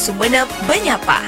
Sumeneb Menyapa.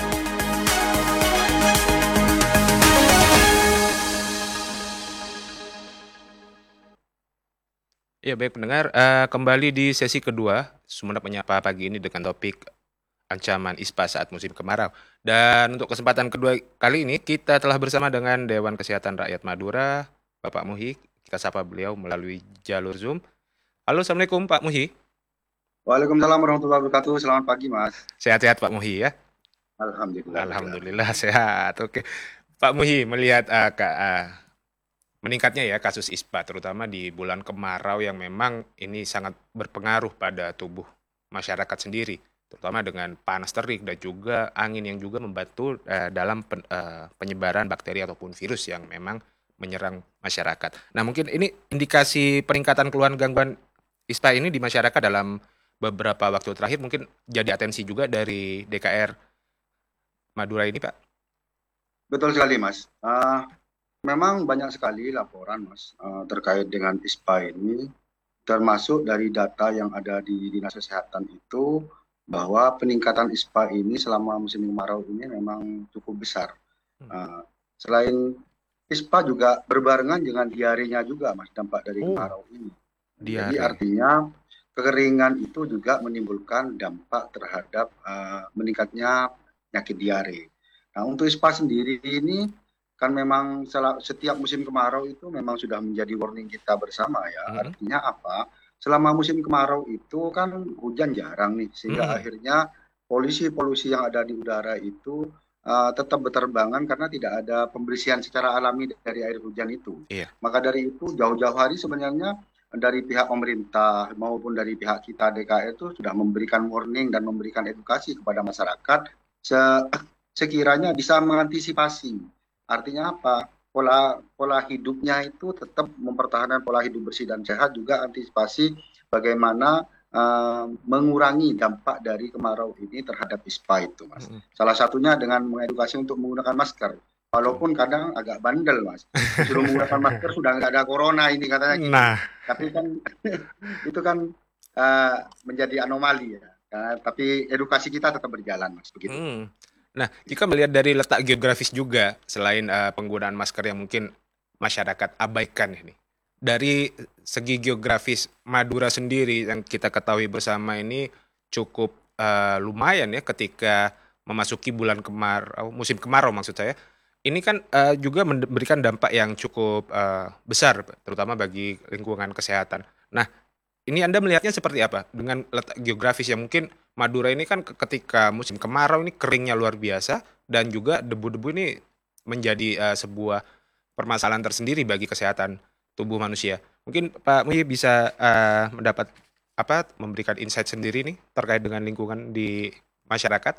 Ya baik pendengar, kembali di sesi kedua Sumeneb Menyapa pagi ini dengan topik ancaman ISPA saat musim kemarau. Dan untuk kesempatan kedua kali ini kita telah bersama dengan Dewan Kesehatan Rakyat Madura, Bapak Muhi. Kita sapa beliau melalui jalur Zoom. Halo, Assalamualaikum Pak Muhi. Waalaikumsalam warahmatullahi wabarakatuh. Selamat pagi, Mas. Sehat-sehat Pak Muhi ya? Alhamdulillah. Alhamdulillah sehat. Oke. Pak Muhi melihat meningkatnya ya kasus ISPA terutama di bulan kemarau yang memang ini sangat berpengaruh pada tubuh masyarakat sendiri, terutama dengan panas terik dan juga angin yang juga membantu dalam penyebaran bakteri ataupun virus yang memang menyerang masyarakat. Nah, mungkin ini indikasi peningkatan keluhan gangguan ISPA ini di masyarakat dalam beberapa waktu terakhir mungkin jadi atensi juga dari DKR Madura ini, Pak. Betul sekali, Mas. Memang banyak sekali laporan, Mas, terkait dengan ISPA ini, termasuk dari data yang ada di Dinas Kesehatan itu, bahwa peningkatan ISPA ini selama musim kemarau ini memang cukup besar. Selain ISPA juga berbarengan dengan diarenya juga, Mas, dampak dari kemarau ini. Jadi Diare. artinya kekeringan itu juga menimbulkan dampak terhadap meningkatnya penyakit diare. Nah, untuk ISPA sendiri ini kan memang setiap musim kemarau itu memang sudah menjadi warning kita bersama ya. Artinya apa? Selama musim kemarau itu kan hujan jarang nih, sehingga akhirnya polusi-polusi yang ada di udara itu tetap berterbangan karena tidak ada pembersihan secara alami dari air hujan itu. Iya. Maka dari itu jauh-jauh hari sebenarnya dari pihak pemerintah maupun dari pihak kita DKI itu sudah memberikan warning dan memberikan edukasi kepada masyarakat sekiranya bisa mengantisipasi. Artinya apa? Pola hidupnya itu tetap mempertahankan pola hidup bersih dan sehat, juga antisipasi bagaimana mengurangi dampak dari kemarau ini terhadap ISPA itu, Mas. Salah satunya dengan mengedukasi untuk menggunakan masker. Walaupun kadang agak bandel, Mas. Disuruh menggunakan masker sudah nggak ada corona ini katanya gitu. Nah, Tapi kan itu kan menjadi anomali ya. Tapi edukasi kita tetap berjalan, Mas. Begitu. Nah, jika melihat dari letak geografis juga, selain penggunaan masker yang mungkin masyarakat abaikan ini, dari segi geografis Madura sendiri yang kita ketahui bersama ini cukup lumayan ya ketika memasuki bulan kemarau, musim kemarau maksud saya. Ini kan juga memberikan dampak yang cukup besar, terutama bagi lingkungan kesehatan. Nah, ini Anda melihatnya seperti apa? Dengan letak geografis yang mungkin Madura ini kan ketika musim kemarau ini keringnya luar biasa dan juga debu-debu ini menjadi sebuah permasalahan tersendiri bagi kesehatan tubuh manusia. Mungkin Pak Muhyi bisa memberikan insight sendiri nih terkait dengan lingkungan di masyarakat.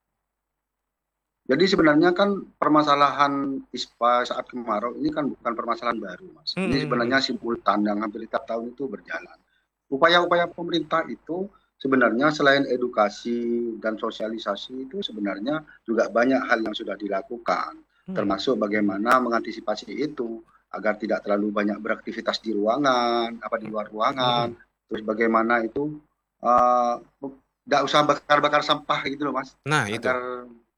Jadi sebenarnya kan permasalahan ISPA saat kemarau ini kan bukan permasalahan baru, Mas. Ini sebenarnya simultan yang hampir tiap tahun itu berjalan. Upaya-upaya pemerintah itu sebenarnya selain edukasi dan sosialisasi itu sebenarnya juga banyak hal yang sudah dilakukan, termasuk bagaimana mengantisipasi itu agar tidak terlalu banyak beraktivitas di ruangan, di luar ruangan, terus bagaimana itu tidak usah bakar-bakar sampah gitu loh, Mas. Nah, itu. Agar